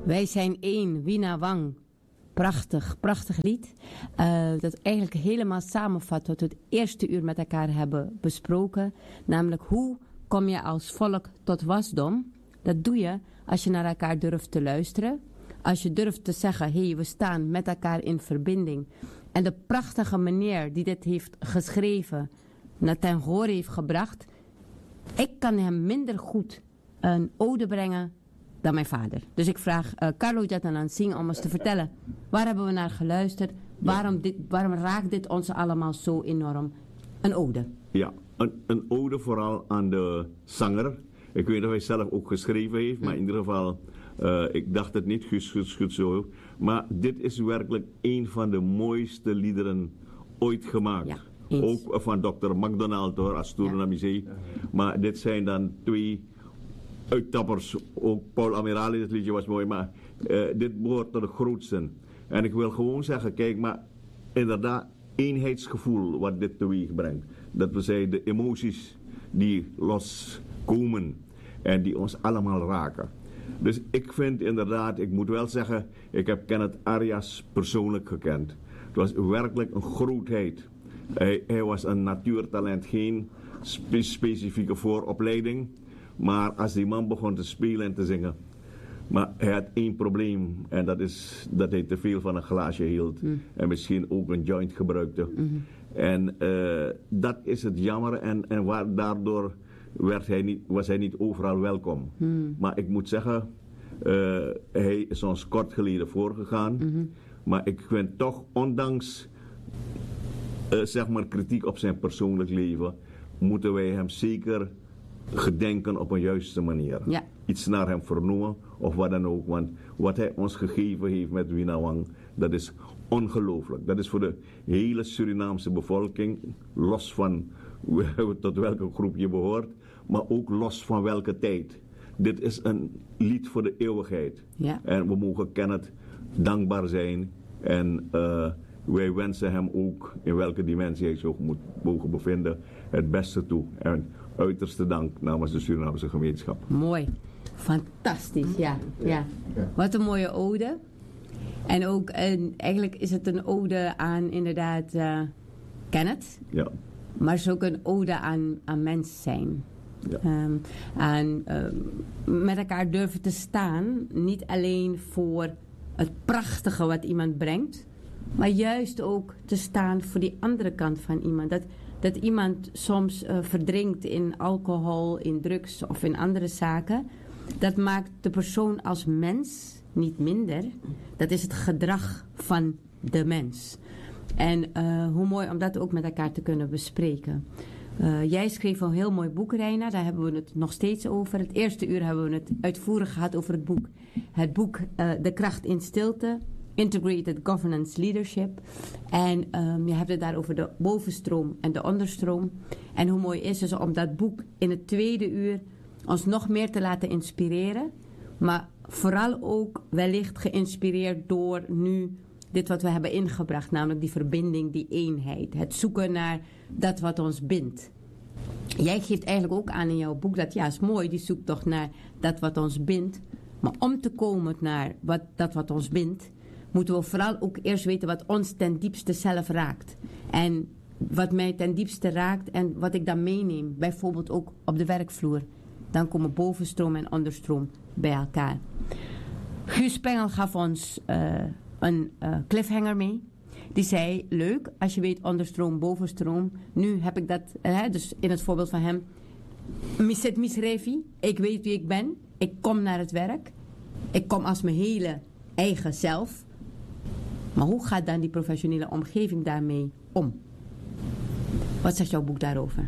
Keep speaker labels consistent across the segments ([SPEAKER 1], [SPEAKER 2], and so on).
[SPEAKER 1] Wij zijn één, Wina Wang. Prachtig, prachtig lied. Dat eigenlijk helemaal samenvat wat we het eerste uur met elkaar hebben besproken. Namelijk, hoe kom je als volk tot wasdom? Dat doe je als je naar elkaar durft te luisteren. Als je durft te zeggen, hey, we staan met elkaar in verbinding. En de prachtige meneer die dit heeft geschreven, naar ten horen heeft gebracht. Ik kan hem minder goed een ode brengen dan mijn vader. Dus ik vraag Carlo Jatanan Singh om ons te vertellen. Waar hebben we naar geluisterd? Waarom raakt dit ons allemaal zo enorm? Een ode.
[SPEAKER 2] Ja, een ode vooral aan de zanger. Ik weet niet of hij zelf ook geschreven heeft, maar in ieder geval, ik dacht het niet, Guus zo. Maar dit is werkelijk een van de mooiste liederen ooit gemaakt. Ja, ook van Dr. MacDonald hoor, als Tournamisé. Ja. Maar dit zijn dan twee uittappers. Ook Paul Amirali, dit liedje was mooi, maar dit behoort tot de grootste. En ik wil gewoon zeggen, kijk, maar inderdaad, eenheidsgevoel wat dit teweeg brengt. Dat we zeggen, de emoties die loskomen en die ons allemaal raken. Dus ik vind inderdaad, ik moet wel zeggen, ik heb Kenneth Arias persoonlijk gekend. Het was werkelijk een grootheid. Hij was een natuurtalent, geen specifieke vooropleiding. Maar als die man begon te spelen en te zingen. Maar hij had één probleem. En dat is dat hij te veel van een glaasje hield. En misschien ook een joint gebruikte. En dat is het jammer. En daardoor was hij niet overal welkom. Maar ik moet zeggen, hij is ons kort geleden voorgegaan. Maar ik vind toch, ondanks zeg maar kritiek op zijn persoonlijk leven, moeten wij hem zeker gedenken op een juiste manier. Ja. Iets naar hem vernoemen of wat dan ook. Want wat hij ons gegeven heeft met Wina Wang, dat is ongelooflijk. Dat is voor de hele Surinaamse bevolking, los van tot welke groep je behoort, maar ook los van welke tijd. Dit is een lied voor de eeuwigheid. Ja. En we mogen Kenneth dankbaar zijn. En wij wensen hem ook, in welke dimensie hij zich moet mogen bevinden, het beste toe. En uiterste dank namens de Surinaamse gemeenschap.
[SPEAKER 1] Mooi. Fantastisch, ja. Wat een mooie ode. En ook, eigenlijk is het een ode aan inderdaad Kenneth. Ja. Maar het is ook een ode aan mens zijn. Ja. Met elkaar durven te staan. Niet alleen voor het prachtige wat iemand brengt, maar juist ook te staan voor die andere kant van iemand. Dat iemand soms verdrinkt in alcohol, in drugs of in andere zaken. Dat maakt de persoon als mens niet minder. Dat is het gedrag van de mens. En hoe mooi om dat ook met elkaar te kunnen bespreken. Jij schreef een heel mooi boek, Reina. Daar hebben we het nog steeds over. Het eerste uur hebben we het uitvoerig gehad over het boek. Het boek De Kracht in Stilte. Integrated Governance Leadership. En je hebt het daar over de bovenstroom en de onderstroom. En hoe mooi is het om dat boek in het tweede uur ons nog meer te laten inspireren. Maar vooral ook wellicht geïnspireerd door nu dit wat we hebben ingebracht. Namelijk die verbinding, die eenheid. Het zoeken naar dat wat ons bindt. Jij geeft eigenlijk ook aan in jouw boek dat ja, is mooi, die zoektocht naar dat wat ons bindt. Maar om te komen naar dat wat ons bindt, moeten we vooral ook eerst weten wat ons ten diepste zelf raakt. En wat mij ten diepste raakt en wat ik dan meeneem, bijvoorbeeld ook op de werkvloer. Dan komen bovenstroom en onderstroom bij elkaar. Guus Pengel gaf ons een cliffhanger mee. Die zei, leuk, als je weet onderstroom, bovenstroom. Nu heb ik dat, dus in het voorbeeld van hem. Miset misrevi, ik weet wie ik ben. Ik kom naar het werk. Ik kom als mijn hele eigen zelf. Maar hoe gaat dan die professionele omgeving daarmee om? Wat zegt jouw boek daarover?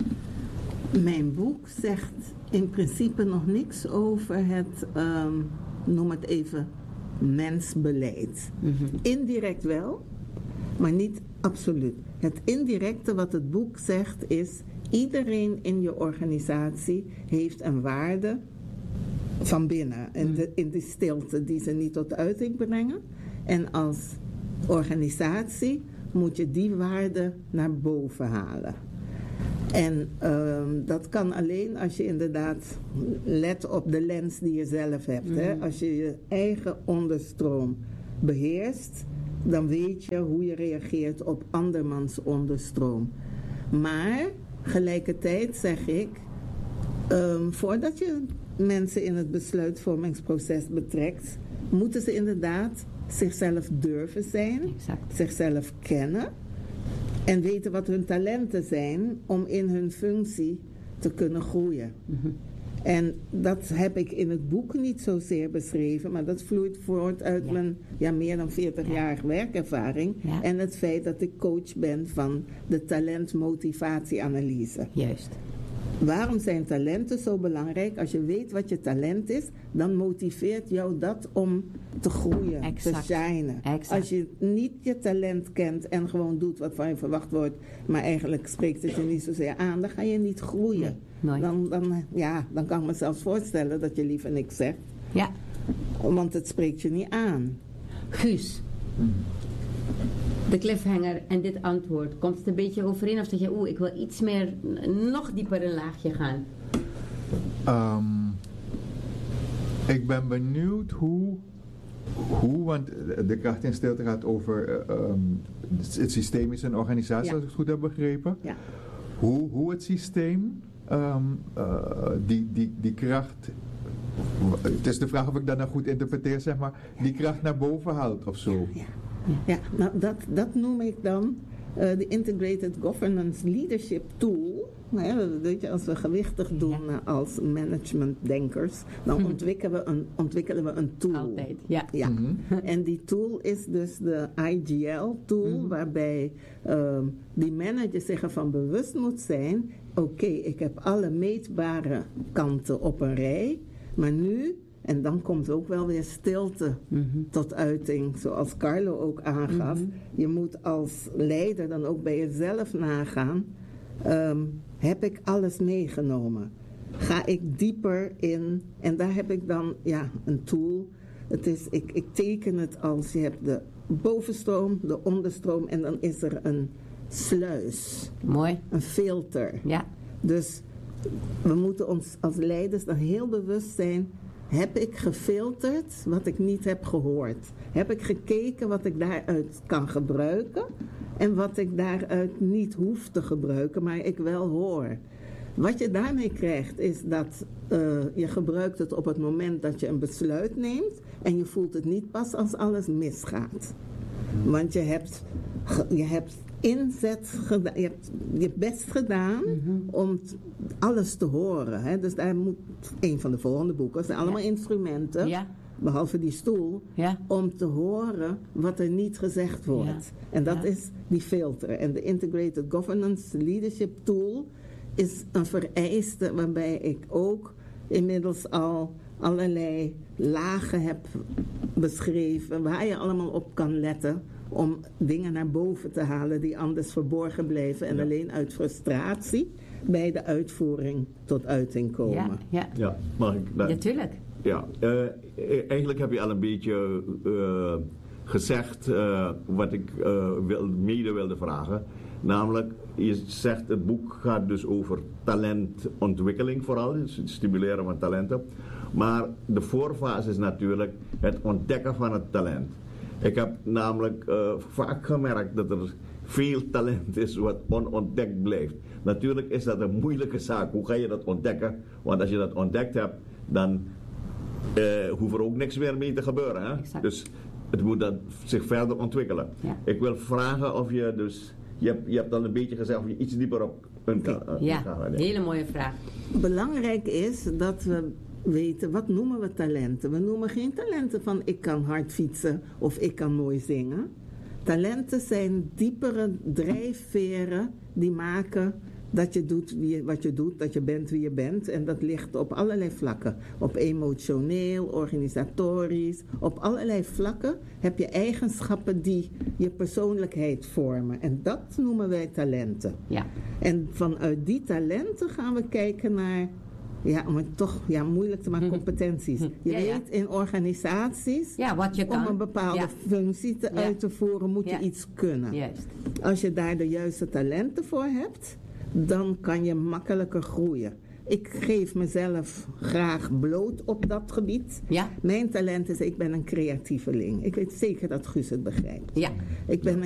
[SPEAKER 3] Mijn boek zegt in principe nog niks over het, noem het even, mensbeleid. Indirect wel, maar niet absoluut. Het indirecte wat het boek zegt is, iedereen in je organisatie heeft een waarde van binnen. In de stilte die ze niet tot uiting brengen. En als organisatie moet je die waarde naar boven halen. En dat kan alleen als je inderdaad let op de lens die je zelf hebt. Hè? Als je je eigen onderstroom beheerst, dan weet je hoe je reageert op andermans onderstroom. Maar gelijkertijd zeg ik, voordat je mensen in het besluitvormingsproces betrekt, moeten ze inderdaad zichzelf durven zijn, zichzelf kennen en weten wat hun talenten zijn om in hun functie te kunnen groeien. En dat heb ik in het boek niet zozeer beschreven, maar dat vloeit voort uit mijn meer dan 40 jaar werkervaring en het feit dat ik coach ben van de talentmotivatieanalyse.
[SPEAKER 1] Juist.
[SPEAKER 3] Waarom zijn talenten zo belangrijk? Als je weet wat je talent is, dan motiveert jou dat om te groeien, te shinen. Als je niet je talent kent en gewoon doet wat van je verwacht wordt, maar eigenlijk spreekt het je niet zozeer aan, dan ga je niet groeien.
[SPEAKER 1] Nee,
[SPEAKER 3] dan kan ik me zelfs voorstellen dat je liever niks zegt.
[SPEAKER 1] Ja.
[SPEAKER 3] Want het spreekt je niet aan.
[SPEAKER 1] Guus. De cliffhanger en dit antwoord, komt het een beetje overeen of zeg je, ik wil iets meer, nog dieper een laagje gaan?
[SPEAKER 4] Ik ben benieuwd hoe, want de kracht in stilte gaat over het systeem is een organisatie, als ik het goed heb begrepen.
[SPEAKER 3] Ja.
[SPEAKER 4] Hoe het systeem die kracht, het is de vraag of ik dat nou goed interpreteer, zeg maar, die kracht naar boven haalt of zo.
[SPEAKER 3] Ja, nou dat noem ik dan de Integrated Governance Leadership Tool. Nou ja, weet je, als we gewichtig doen als managementdenkers, dan ontwikkelen we een tool.
[SPEAKER 1] Altijd, ja.
[SPEAKER 3] En die tool is dus de IGL tool, waarbij die manager zich ervan bewust moet zijn, oké, ik heb alle meetbare kanten op een rij, maar nu, en dan komt ook wel weer stilte tot uiting, zoals Carlo ook aangaf. Je moet als leider dan ook bij jezelf nagaan, heb ik alles meegenomen? Ga ik dieper in? En daar heb ik dan een tool. Het is, ik teken het als, je hebt de bovenstroom, de onderstroom en dan is er een sluis.
[SPEAKER 1] Mooi.
[SPEAKER 3] Een filter.
[SPEAKER 1] Ja.
[SPEAKER 3] Dus we moeten ons als leiders dan heel bewust zijn, heb ik gefilterd wat ik niet heb gehoord? Heb ik gekeken wat ik daaruit kan gebruiken en wat ik daaruit niet hoef te gebruiken, maar ik wel hoor? Wat je daarmee krijgt is dat je gebruikt het op het moment dat je een besluit neemt en je voelt het niet pas als alles misgaat. Want je hebt inzet gedaan, je hebt je best gedaan om alles te horen. Hè? Dus daar moet een van de volgende boeken, zijn allemaal instrumenten, behalve die stoel, om te horen wat er niet gezegd wordt. Ja. En dat is die filter. En de Integrated Governance Leadership Tool is een vereiste waarbij ik ook inmiddels al allerlei lagen heb beschreven waar je allemaal op kan letten om dingen naar boven te halen die anders verborgen blijven en alleen uit frustratie bij de uitvoering tot uiting komen.
[SPEAKER 2] Ja, mag ik dat?
[SPEAKER 1] Natuurlijk.
[SPEAKER 2] Ja, eigenlijk heb je al een beetje gezegd wat ik mede wilde vragen. Namelijk, je zegt het boek gaat dus over talentontwikkeling vooral, het stimuleren van talenten. Maar de voorfase is natuurlijk het ontdekken van het talent. Ik heb namelijk vaak gemerkt dat er veel talent is wat onontdekt blijft. Natuurlijk is dat een moeilijke zaak. Hoe ga je dat ontdekken? Want als je dat ontdekt hebt, dan hoeft er ook niks meer mee te gebeuren. Hè?
[SPEAKER 1] Exact.
[SPEAKER 2] Dus het moet dan zich verder ontwikkelen. Ja. Ik wil vragen of je dus... Je hebt al een beetje gezegd of je iets dieper op kunt gaan.
[SPEAKER 1] Hele mooie vraag.
[SPEAKER 3] Belangrijk is dat we weten, wat noemen we talenten? We noemen geen talenten van ik kan hard fietsen of ik kan mooi zingen. Talenten zijn diepere drijfveren die maken dat je doet wat je doet, dat je bent wie je bent. En dat ligt op allerlei vlakken. Op emotioneel, organisatorisch, op allerlei vlakken heb je eigenschappen die je persoonlijkheid vormen. En dat noemen wij talenten. Ja. En vanuit die talenten gaan we kijken naar, om het toch moeilijk te maken, competenties. Je weet in organisaties,
[SPEAKER 1] wat je kan.
[SPEAKER 3] Om een bepaalde functie uit te voeren, moet je iets kunnen.
[SPEAKER 1] Juist.
[SPEAKER 3] Als je daar de juiste talenten voor hebt, dan kan je makkelijker groeien. Ik geef mezelf graag bloot op dat gebied.
[SPEAKER 1] Ja.
[SPEAKER 3] Mijn talent is, ik ben een creatieveling. Ik weet zeker dat Guus het begrijpt.
[SPEAKER 1] Ja.
[SPEAKER 3] Ik ben